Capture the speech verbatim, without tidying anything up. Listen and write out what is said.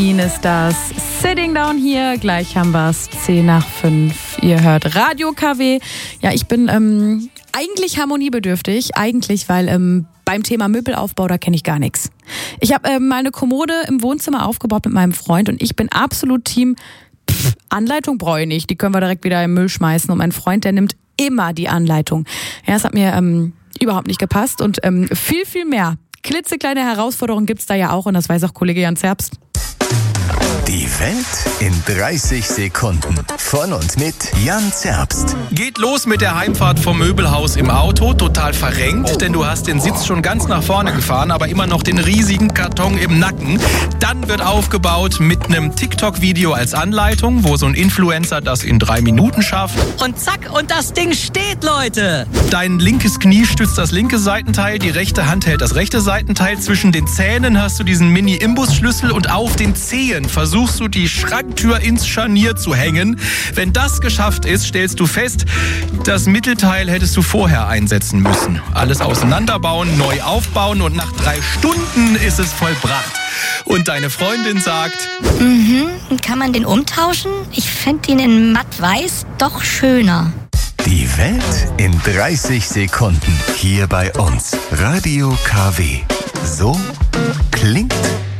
Ist das Sitting Down hier. Gleich haben wir es zehn nach fünf. Ihr hört Radio K W. Ja, ich bin ähm, eigentlich harmoniebedürftig. Eigentlich, weil ähm, beim Thema Möbelaufbau, da kenne ich gar nichts. Ich habe ähm, mal eine Kommode im Wohnzimmer aufgebaut mit meinem Freund und ich bin absolut Team Pff, Anleitung brauche ich nicht. Die können wir direkt wieder im Müll schmeißen. Und mein Freund, der nimmt immer die Anleitung. Ja, das hat mir ähm, überhaupt nicht gepasst und ähm, viel, viel mehr. Klitzekleine Herausforderungen gibt's da ja auch und das weiß auch Kollege Jan Zerbst. Die Welt in dreißig Sekunden. Von und mit Jan Zerbst. Geht los mit der Heimfahrt vom Möbelhaus im Auto. Total verrenkt, denn du hast den Sitz schon ganz nach vorne gefahren, aber immer noch den riesigen Karton im Nacken. Dann wird aufgebaut mit einem TikTok-Video als Anleitung, wo so ein Influencer das in drei Minuten schafft. Und zack, und das Ding steht, Leute! Dein linkes Knie stützt das linke Seitenteil, die rechte Hand hält das rechte Seitenteil. Zwischen den Zähnen hast du diesen Mini-Imbusschlüssel und auf den Zehen versuchst du die Schranktür ins Scharnier zu hängen. Wenn das geschafft ist, stellst du fest, das Mittelteil hättest du vorher einsetzen müssen. Alles auseinanderbauen, neu aufbauen und nach drei Stunden ist es vollbracht. Und deine Freundin sagt: Mhm, kann man den umtauschen? Ich fände ihn in matt-weiß doch schöner. Die Welt in dreißig Sekunden. Hier bei uns. Radio K W. So klingt